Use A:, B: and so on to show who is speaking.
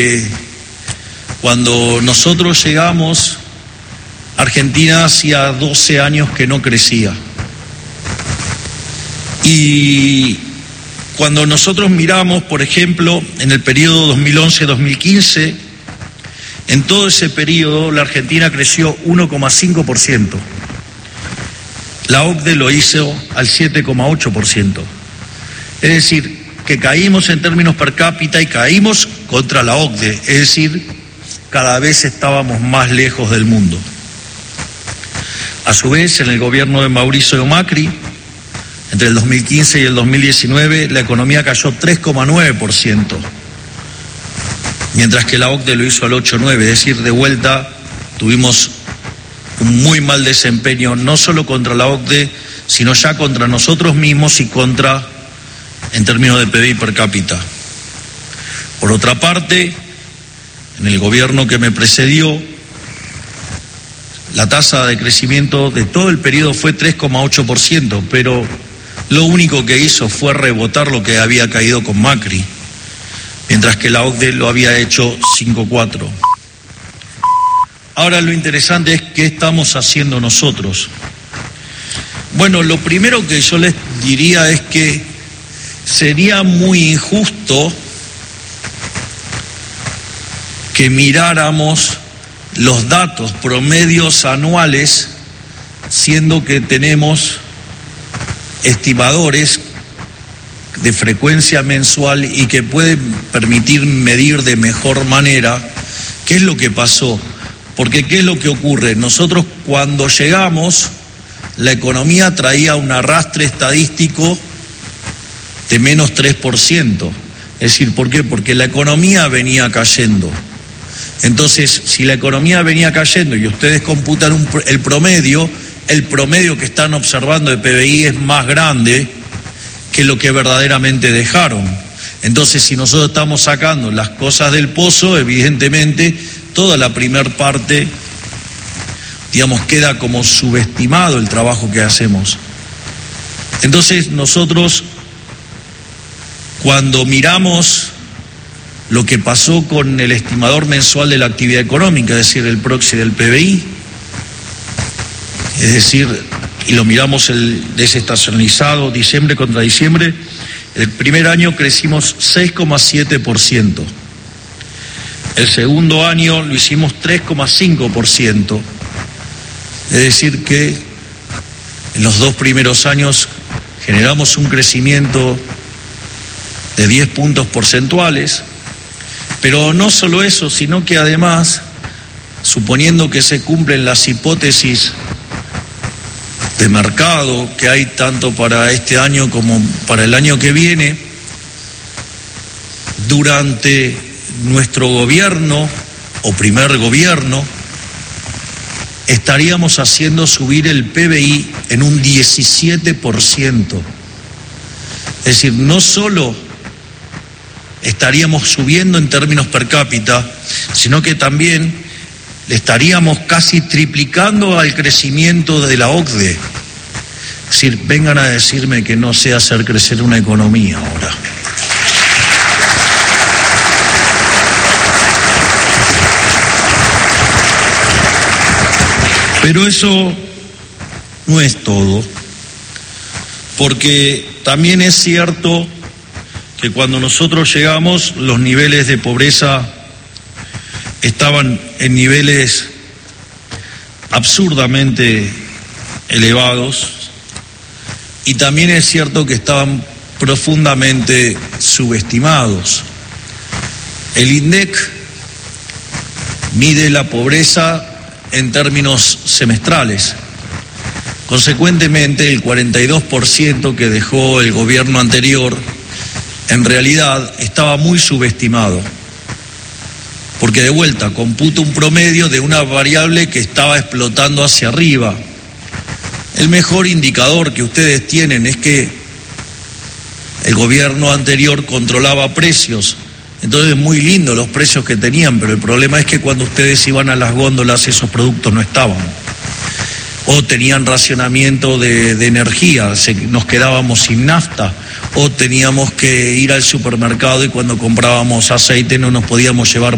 A: Cuando nosotros llegamos, Argentina hacía 12 años que no crecía. Y cuando nosotros miramos, por ejemplo, en el periodo 2011-2015, en todo ese periodo la Argentina creció 1,5%. La OCDE lo hizo al 7,8%. Es decir, que caímos en términos per cápita y caímos contra la OCDE. Es decir, cada vez estábamos más lejos del mundo. A su vez, en el gobierno de Mauricio Macri, entre el 2015 y el 2019, la economía cayó 3,9%, mientras que la OCDE lo hizo al 8,9%. Es decir, de vuelta tuvimos un muy mal desempeño, no solo contra la OCDE, sino ya contra nosotros mismos y contra, en términos de PBI per cápita. Por otra parte, en el gobierno que me precedió, la tasa de crecimiento de todo el periodo fue 3,8%, pero lo único que hizo fue rebotar lo que había caído con Macri, mientras que la OCDE lo había hecho 5,4%. Ahora lo interesante es qué estamos haciendo nosotros. Bueno, lo primero que yo les diría es que sería muy injusto que miráramos los datos promedios anuales, siendo que tenemos estimadores de frecuencia mensual y que pueden permitir medir de mejor manera qué es lo que pasó. Porque ¿qué es lo que ocurre? Nosotros cuando llegamos, la economía traía un arrastre estadístico de menos 3%. Es decir, ¿por qué? Porque la economía venía cayendo. Entonces, si la economía venía cayendo y ustedes computan el promedio que están observando de PBI es más grande que lo que verdaderamente dejaron. Entonces, si nosotros estamos sacando las cosas del pozo, evidentemente toda la primer parte, digamos, queda como subestimado el trabajo que hacemos. Entonces, nosotros, cuando miramos lo que pasó con el estimador mensual de la actividad económica, es decir, el proxy del PBI, es decir, y lo miramos el desestacionalizado, diciembre contra diciembre, el primer año crecimos 6,7%. El segundo año lo hicimos 3,5%. Es decir que en los 2 primeros años generamos un crecimiento de 10 puntos porcentuales. Pero no solo eso, sino que además, suponiendo que se cumplen las hipótesis de mercado que hay tanto para este año como para el año que viene, durante nuestro gobierno o primer gobierno estaríamos haciendo subir el PBI en un 17%. Es decir, no solo estaríamos subiendo en términos per cápita, sino que también le estaríamos casi triplicando al crecimiento de la OCDE. Es decir, vengan a decirme que no sé hacer crecer una economía ahora. Pero eso no es todo, porque también es cierto que cuando nosotros llegamos los niveles de pobreza estaban en niveles absurdamente elevados y también es cierto que estaban profundamente subestimados. El INDEC mide la pobreza en términos semestrales. Consecuentemente, el 42% que dejó el gobierno anterior en realidad estaba muy subestimado, porque de vuelta computa un promedio de una variable que estaba explotando hacia arriba. El mejor indicador que ustedes tienen es que el gobierno anterior controlaba precios, entonces muy lindo los precios que tenían, pero el problema es que cuando ustedes iban a las góndolas esos productos no estaban, o tenían racionamiento de energía, nos quedábamos sin nafta, o teníamos que ir al supermercado y cuando comprábamos aceite no nos podíamos llevar